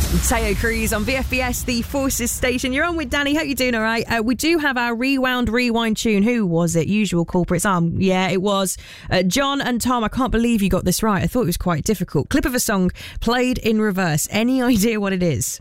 Teo Cruz on VFBS, the Forces station. You're on with Danny. Hope you're doing all right. We do have our rewind tune. Who was it? Usual culprits. Yeah, it was John and Tom. I can't believe you got this right. I thought it was quite difficult. Clip of a song played in reverse. Any idea what it is?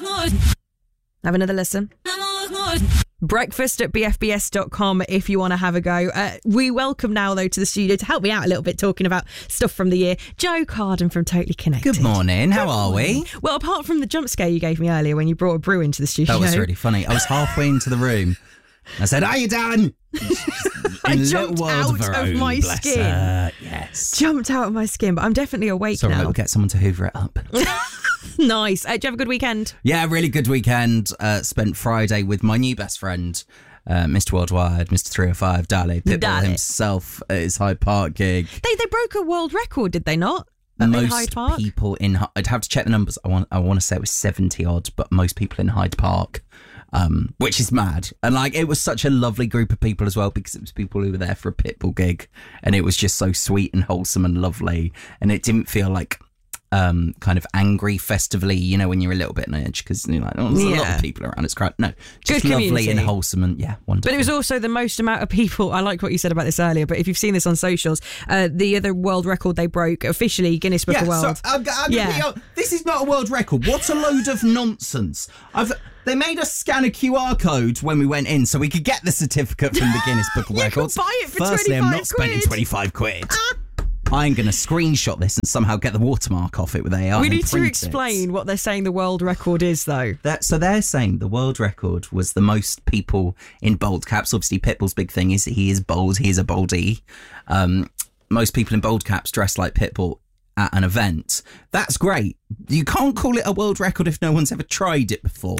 Have another listen. Breakfast at bfbs.com if you want to have a go. We welcome now, though, to the studio to help me out a little bit talking about stuff from the year, Joe Carden from Totally Connected. Good morning. How are we? Well, apart from the jump scare you gave me earlier when you brought a brew into the studio. That was really funny. I was halfway into the room. I said, "Are you done?" I jumped out of my skin. Yes. Jumped out of my skin, but I'm definitely awake Sorry, now. we'll get someone to hoover it up. Nice. Did you have a good weekend? Yeah, really good weekend. Spent Friday with my new best friend, Mr. Worldwide, Mr. 305, Dali Pitbull himself at his Hyde Park gig. They broke a world record, did they not? Most in Hyde Park? people in... I'd have to check the numbers. I want to say it was 70 odd, but most people in Hyde Park, which is mad. And it was such a lovely group of people as well, because it was people who were there for a Pitbull gig, and it was just so sweet and wholesome and lovely, and it didn't feel like kind of angry festively, when you're a little bit on edge, because there's a lot of people around. It's crowd. No, just good lovely community. and wholesome, and wonderful. But it was also the most amount of people. I liked what you said about this earlier, but if you've seen this on socials, the other world record they broke officially, Guinness Book of World. So, this is not a world record. What a load of nonsense. They made us scan a QR code when we went in so we could get the certificate from the Guinness Book of Records. You can buy it for Firstly, 25 I'm not spending 25 quid. I'm going to screenshot this and somehow get the watermark off it with AI. We need to explain what they're saying the world record is, though. So they're saying the world record was the most people in bold caps. Obviously, Pitbull's big thing is he is bold. He is a boldie. Most people in bold caps dressed like Pitbull at an event. That's great. You can't call it a world record if no one's ever tried it before.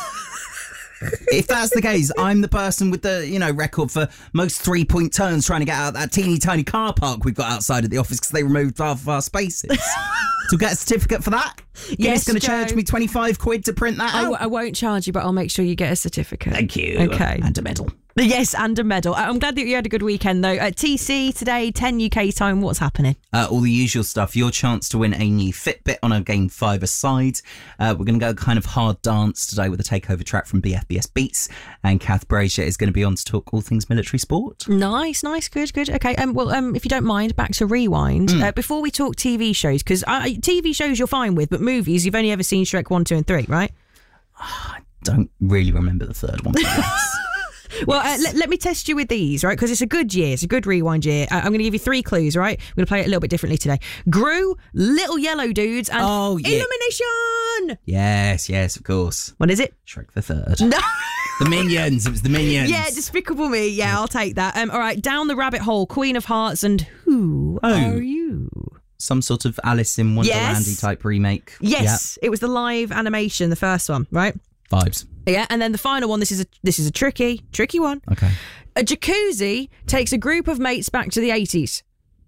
If that's the case, I'm the person with the, record for most 3-point turns trying to get out of that teeny tiny car park we've got outside of the office because they removed half of our spaces. To get a certificate for that? Yes, it's going to charge me 25 quid to print that out? I won't charge you, but I'll make sure you get a certificate. Thank you. Okay. And a medal. Yes, and a medal. I'm glad that you had a good weekend, though. At TC today, 10 UK time, what's happening? All the usual stuff. Your chance to win a new Fitbit on a Game 5 aside. We're going to go kind of hard dance today with a takeover track from BFBS Beats. And Kath Brazier is going to be on to talk all things military sport. Nice. Good. Okay, if you don't mind, back to Rewind. Before we talk TV shows, because TV shows you're fine with, but movies, you've only ever seen Shrek 1, 2 and 3, right? I don't really remember the third one. Well, let me test you with these, right? Because it's a good year. It's a good Rewind year. I'm going to give you 3 clues, right? I'm going to play it a little bit differently today. Gru, Little Yellow Dudes, and Illumination! Yes, of course. What is it? Shrek the Third. No. The Minions. It was the Minions. Yeah, Despicable Me. Yeah, I'll take that. All right, Down the Rabbit Hole, Queen of Hearts, and Who Are You? Some sort of Alice in Wonderlandy type remake. Yes, It was the live animation, the first one, right? Vibes. Yeah, and then the final one, this is a tricky one. Okay. A jacuzzi takes a group of mates back to the 80s.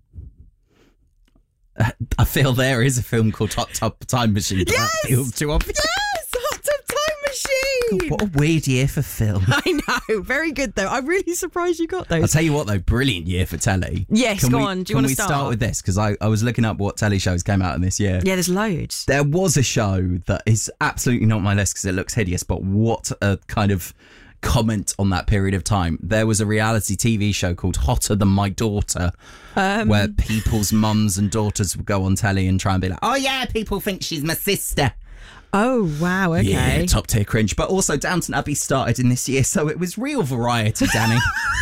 I feel there is a film called Hot Tub Time Machine. Yes! That feels too obvious. Yes! Hot Tub Time Machine! God, what a weird year for film. I know. Very good, though. I'm really surprised you got those. I'll tell you what, though. Brilliant year for telly. Yes, go on. Do you want to start? Can we start with this? Because I was looking up what telly shows came out in this year. Yeah, there's loads. There was a show that is absolutely not on my list because it looks hideous, but what a kind of comment on that period of time. There was a reality TV show called Hotter Than My Daughter, where people's mums and daughters would go on telly and try and be like, oh yeah, people think she's my sister. Oh, wow, okay. Yeah, top tier cringe. But also Downton Abbey started in this year, so it was real variety, Danny.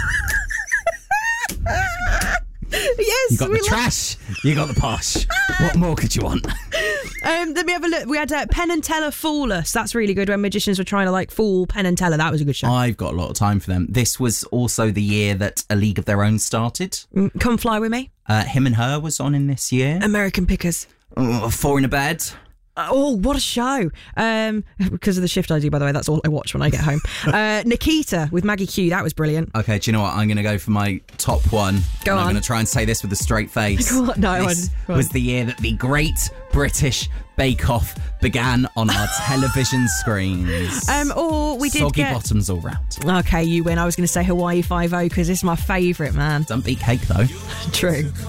Yes, you got the trash, you got the posh. What more could you want? Let me have a look. We had Penn and Teller Fool Us. That's really good when magicians were trying to fool Penn and Teller. That was a good show. I've got a lot of time for them. This was also the year that A League of Their Own started. Come Fly With Me. Him and Her was on in this year. American Pickers. 4 in a Bed. Oh, what a show. Because of the shift I do, by the way, that's all I watch when I get home. Nikita with Maggie Q, that was brilliant. Okay, do you know what? I'm going to go for my top one. Go on. I'm going to try and say this with a straight face. This was the year that the Great British Bake Off began on our television screens. Or we did Soggy bottoms all round. Okay, you win. I was going to say Hawaii Five-0 because it's my favourite, man. Don't beat cake, though. True.